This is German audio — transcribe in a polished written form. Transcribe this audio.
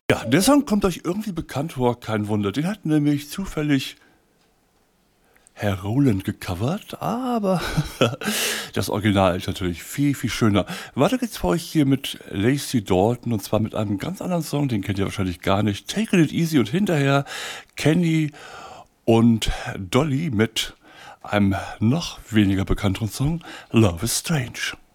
Ja, der Song kommt euch irgendwie bekannt vor, kein Wunder. Den hat nämlich zufällig Herr Rowland gecovert, aber das Original ist natürlich viel, viel schöner. Weiter geht's für euch hier mit Lacey Dalton und zwar mit einem ganz anderen Song, den kennt ihr wahrscheinlich gar nicht. Taking It Easy und hinterher Kenny und Dolly mit einem noch weniger bekannteren Song Love is Strange.